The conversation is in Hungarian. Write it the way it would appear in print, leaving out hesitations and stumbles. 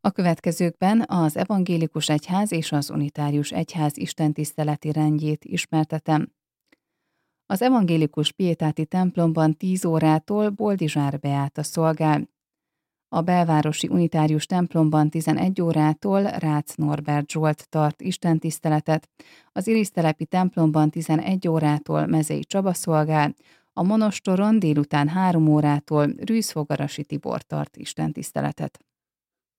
A következőkben az evangélikus egyház és az unitárius egyház istentiszteleti rendjét ismertetem. Az evangélikus piétáti templomban 10 órától Boldizsár Beáta szolgál. A belvárosi unitárius templomban 11 órától Rácz Norbert Zsolt tart istentiszteletet, az Irisztelepi templomban 11 órától Mezei Csaba szolgál, a monostoron délután 3 órától Rűz Fogarasi Tibor tart istentiszteletet.